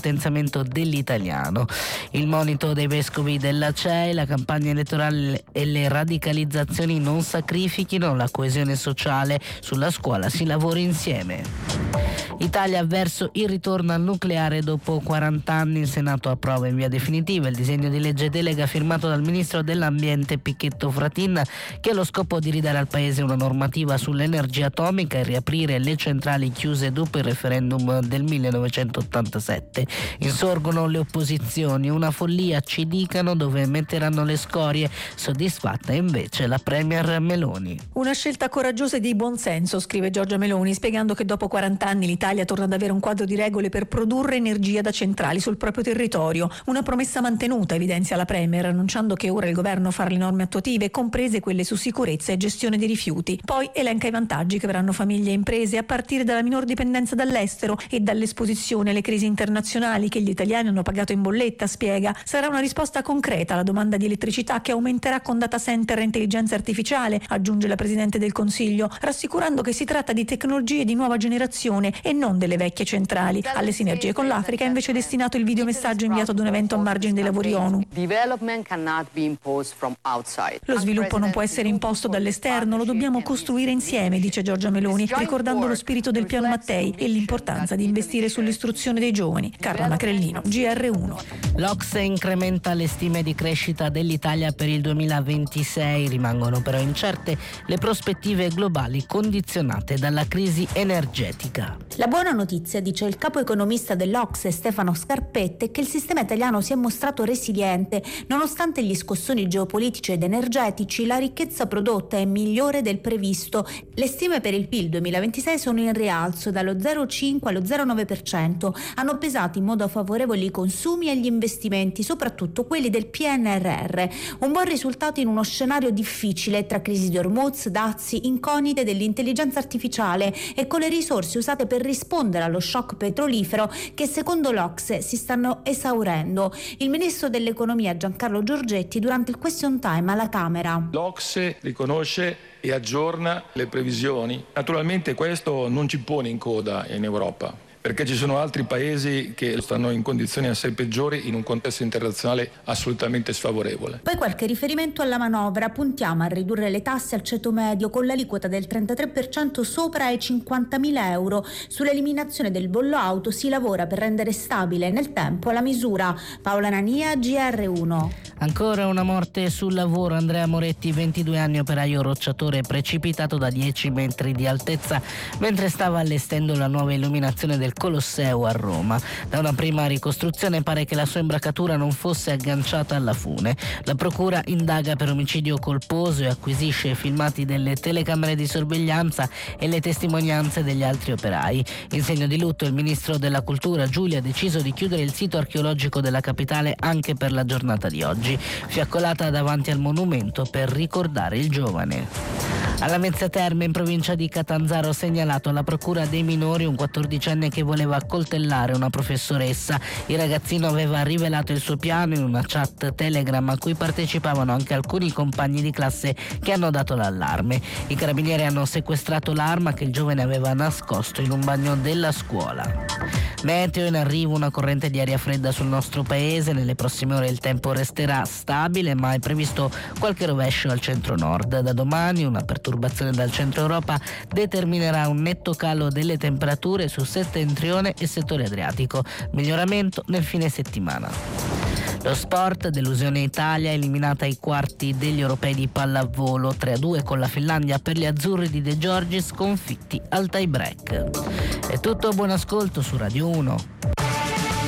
potenziamento dell'italiano. Il monito dei vescovi della CEI, la campagna elettorale e le radicalizzazioni non sacrifichino la coesione sociale, sulla scuola si lavori insieme. Italia verso il ritorno al nucleare dopo 40 anni, il Senato approva in via definitiva il disegno di legge delega firmato dal ministro dell'ambiente Pichetto Fratin, che ha lo scopo di ridare al Paese una normativa sull'energia atomica e riaprire le centrali chiuse dopo il referendum del 1987. Insorgono le opposizioni, una follia ci dicano dove metteranno le scorie, soddisfatta invece la premier Meloni. Una scelta coraggiosa e di buonsenso, scrive Giorgia Meloni, spiegando che dopo 40 anni l'Italia torna ad avere un quadro di regole per produrre energia da centrali sul proprio territorio. Una promessa mantenuta, evidenzia la premier, annunciando che ora il governo farà le norme attuative, comprese quelle su sicurezza e gestione dei rifiuti. Poi elenca i vantaggi che avranno famiglie e imprese, a partire dalla minor dipendenza dall'estero e dall'esposizione alle crisi internazionali che gli italiani hanno pagato in bolletta, spiega. Sarà una risposta concreta alla domanda di elettricità che aumenterà con data center e intelligenza artificiale, aggiunge la Presidente del Consiglio, rassicurando che si tratta di tecnologie di nuova generazione e non delle vecchie centrali. Alle sinergie con l'Africa è invece destinato il videomessaggio inviato ad un evento a margine dei lavori ONU. Lo sviluppo non può essere imposto dall'esterno, lo dobbiamo costruire insieme, dice Giorgia Meloni, ricordando lo spirito del Piano Mattei e l'importanza di investire sull'istruzione dei giovani. Carla Macrellino, GR1. L'Ocse incrementa le stime di crescita dell'Italia per il 2026, rimangono però incerte le prospettive globali condizionate dalla crisi energetica. La buona notizia, dice il capo economista dell'Ocse Stefano Scarpetta, è che il sistema italiano si è mostrato resiliente. Nonostante gli scossoni geopolitici ed energetici, la ricchezza prodotta è migliore del previsto. Le stime per il PIL 2026 sono in rialzo dallo 0,5 allo 0,9%. Hanno pesato in modo favorevole i consumi e gli investimenti, soprattutto quelli del PNRR. Un buon risultato in uno scenario difficile tra crisi di Hormuz, dazi, incognite dell'intelligenza artificiale e con le risorse usate per rispondere allo shock petrolifero che secondo l'Ocse si stanno esaurendo. Il ministro dell'economia Giancarlo Giorgetti durante il question time alla Camera. L'Ocse riconosce e aggiorna le previsioni. Naturalmente questo non ci pone in coda in Europa, perché ci sono altri paesi che stanno in condizioni assai peggiori in un contesto internazionale assolutamente sfavorevole. Poi qualche riferimento alla manovra: puntiamo a ridurre le tasse al ceto medio con l'aliquota del 33% sopra ai 50.000 euro. Sull'eliminazione del bollo auto si lavora per rendere stabile nel tempo la misura. Paola Nania, GR1. Ancora una morte sul lavoro. Andrea Moretti, 22 anni, operaio rocciatore, precipitato da 10 metri di altezza mentre stava allestendo la nuova illuminazione del Colosseo a Roma. Da una prima ricostruzione pare che la sua imbracatura non fosse agganciata alla fune. La procura indaga per omicidio colposo e acquisisce filmati delle telecamere di sorveglianza e le testimonianze degli altri operai. In segno di lutto, il ministro della Cultura Giulia ha deciso di chiudere il sito archeologico della capitale anche per la giornata di oggi. Fiaccolata davanti al monumento per ricordare il giovane. Alla Mezzia Terme, in provincia di Catanzaro, segnalato alla procura dei minori un 14enne che voleva accoltellare una professoressa. Il ragazzino aveva rivelato il suo piano in una chat Telegram a cui partecipavano anche alcuni compagni di classe che hanno dato l'allarme. I carabinieri hanno sequestrato l'arma che il giovane aveva nascosto in un bagno della scuola. Meteo: in arrivo una corrente di aria fredda sul nostro paese. Nelle prossime ore il tempo resterà stabile, ma è previsto qualche rovescio al centro-nord. Da domani una perturbazione dal centro Europa determinerà un netto calo delle temperature su settentrione e settore adriatico, miglioramento nel fine settimana. Lo sport: delusione Italia, eliminata ai quarti degli europei di pallavolo, 3-2 con la Finlandia per gli azzurri di De Giorgi, sconfitti al tie break. È tutto, buon ascolto su Radio 1.